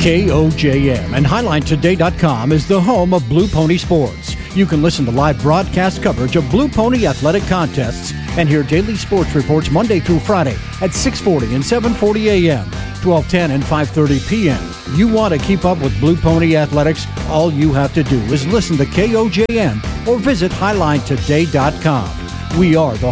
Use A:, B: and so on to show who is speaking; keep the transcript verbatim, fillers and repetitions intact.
A: K O J M and Highline Today dot com is the home of Blue Pony Sports. You can listen to live broadcast coverage of Blue Pony athletic contests and hear daily sports reports Monday through Friday at six forty and seven forty a.m., twelve ten and five thirty p.m. You want to keep up with Blue Pony athletics? All you have to do is listen to K O J M or visit Highline Today dot com. We are the